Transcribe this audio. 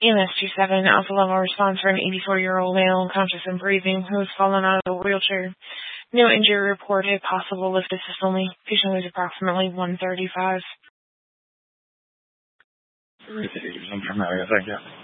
EMS 27, Alpha Level response for an 84-year-old male, conscious and breathing, who has fallen out of a wheelchair. No injury reported, possible lift assist only. Patient weighs approximately 135. I'm from Mario, thank you.